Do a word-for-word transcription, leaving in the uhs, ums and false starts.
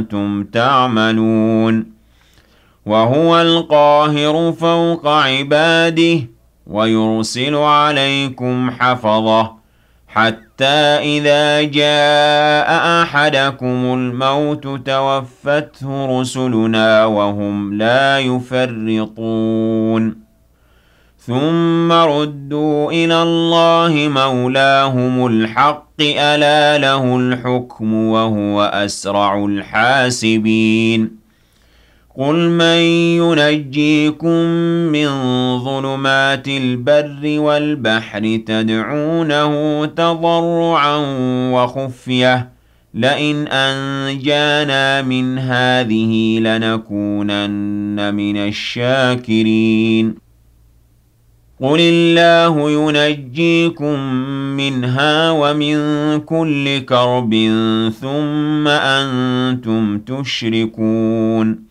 كنتم تعملون وهو القاهر فوق عباده ويرسل عليكم حفظة حتى إذا جاء أحدكم الموت توفته رسلنا وهم لا يفرطون ثم ردوا إلى الله مولاهم الحق ألا له الحكم وهو أسرع الحاسبين قل من ينجيكم من ظلمات البر والبحر تدعونه تضرعا وخفية لئن أنجانا من هذه لنكونن من الشاكرين قل الله ينجيكم منها ومن كل كرب ثم أنتم تشركون